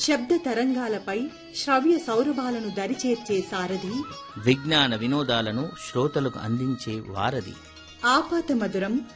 శబ్ద తరంగాలపై శ్రవ్య సౌరభాలను దరిచేర్చే సారథి, విజ్ఞాన వినోదాలను శ్రోతలకు అందించే వారధి. ఆపాత మధురం